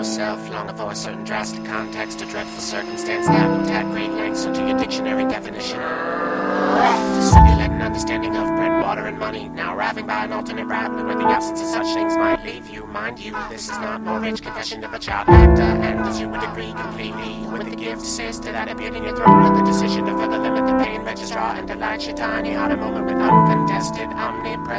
yourself, longer for a certain drastic context, a dreadful circumstance that will add great lengths into your dictionary definition. To simulate an understanding of bread, water, and money, now arriving by an alternate route where the absence of such things might leave you. Mind you, this is not Mortgage Confession of a Child Actor, and as you would agree completely with the gift sister that appeared in your throat with the decision to further limit the pain registrar and delight your tiny heart a moment with uncontested omnipresence.